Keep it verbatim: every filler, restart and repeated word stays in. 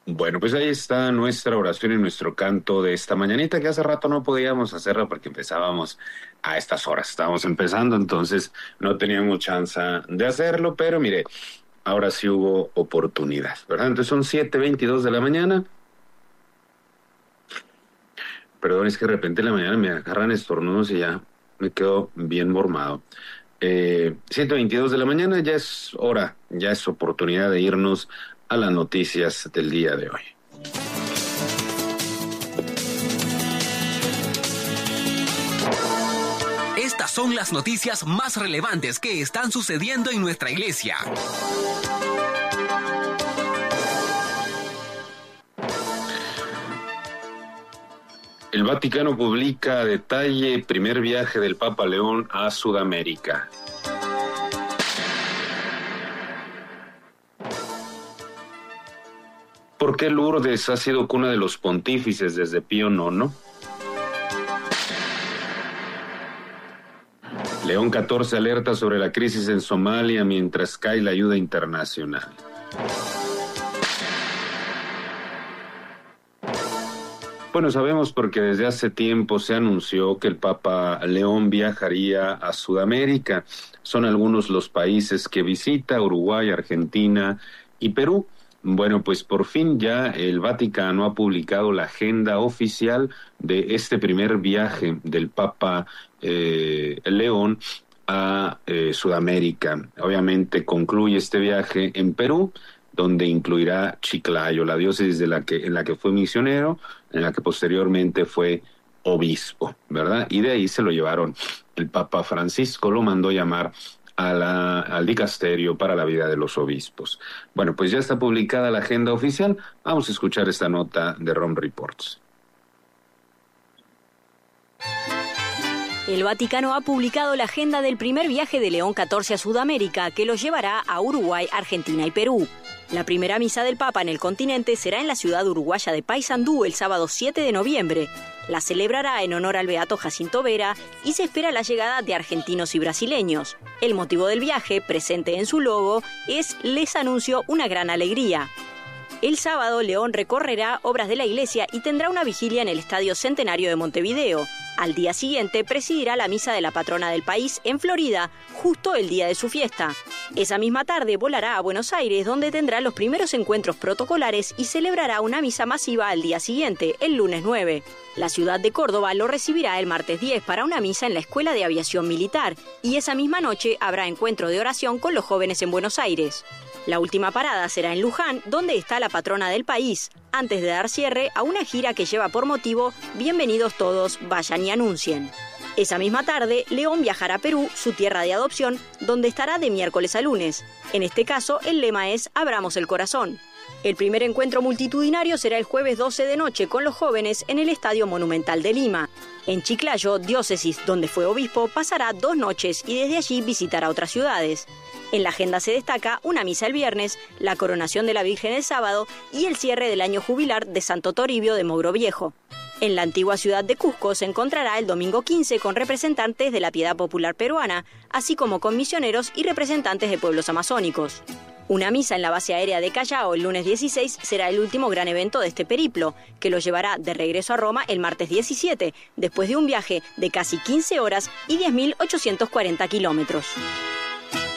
Bueno, pues ahí está nuestra oración y nuestro canto de esta mañanita, que hace rato no podíamos hacerla porque empezábamos a estas horas. Estábamos empezando, entonces no teníamos chance de hacerlo, pero mire, ahora sí hubo oportunidad, ¿verdad? Entonces son siete veintidós de la mañana. Perdón, es que de repente en la mañana me agarran estornudos y ya me quedo bien mormado. Eh, siete veintidós de la mañana, ya es hora, ya es oportunidad de irnos a las noticias del día de hoy. Estas son las noticias más relevantes que están sucediendo en nuestra iglesia. El Vaticano publica a detalle primer viaje del Papa León a Sudamérica. ¿Por qué Lourdes ha sido cuna de los pontífices desde Pío noveno? León catorce alerta sobre la crisis en Somalia mientras cae la ayuda internacional. Bueno, sabemos porque desde hace tiempo se anunció que el Papa León viajaría a Sudamérica. Son algunos los países que visita: Uruguay, Argentina y Perú. Bueno, pues por fin ya el Vaticano ha publicado la agenda oficial de este primer viaje del Papa eh, León a eh, Sudamérica. Obviamente concluye este viaje en Perú, donde incluirá Chiclayo, la diócesis de la que, en la que fue misionero, en la que posteriormente fue obispo, ¿verdad? Y de ahí se lo llevaron. El Papa Francisco lo mandó llamar a la, al dicasterio para la vida de los obispos. Bueno, pues ya está publicada la agenda oficial. Vamos a escuchar esta nota de Rome Reports. El Vaticano ha publicado la agenda del primer viaje de León catorce a Sudamérica, que lo llevará a Uruguay, Argentina y Perú. La primera misa del Papa en el continente será en la ciudad uruguaya de Paysandú el sábado siete de noviembre. La celebrará en honor al beato Jacinto Vera y se espera la llegada de argentinos y brasileños. El motivo del viaje, presente en su logo, es «Les anuncio una gran alegría». El sábado, León recorrerá obras de la iglesia y tendrá una vigilia en el Estadio Centenario de Montevideo. Al día siguiente presidirá la misa de la patrona del país en Florida, justo el día de su fiesta. Esa misma tarde volará a Buenos Aires, donde tendrá los primeros encuentros protocolares y celebrará una misa masiva al día siguiente, el lunes nueve. La ciudad de Córdoba lo recibirá el martes diez para una misa en la Escuela de Aviación Militar, y esa misma noche habrá encuentro de oración con los jóvenes en Buenos Aires. La última parada será en Luján, donde está la patrona del país, antes de dar cierre a una gira que lleva por motivo «Bienvenidos todos, vayan y anuncien». Esa misma tarde, León viajará a Perú, su tierra de adopción, donde estará de miércoles a lunes. En este caso, el lema es «Abramos el corazón». El primer encuentro multitudinario será el jueves doce de noche con los jóvenes en el Estadio Monumental de Lima. En Chiclayo, diócesis donde fue obispo, pasará dos noches y desde allí visitará otras ciudades. En la agenda se destaca una misa el viernes, la coronación de la Virgen el sábado y el cierre del año jubilar de Santo Toribio de Mogrovejo. En la antigua ciudad de Cusco se encontrará el domingo quince con representantes de la Piedad Popular Peruana, así como con misioneros y representantes de pueblos amazónicos. Una misa en la base aérea de Callao el lunes dieciséis será el último gran evento de este periplo, que lo llevará de regreso a Roma el martes diecisiete, después de un viaje de casi quince horas y diez mil ochocientos cuarenta kilómetros.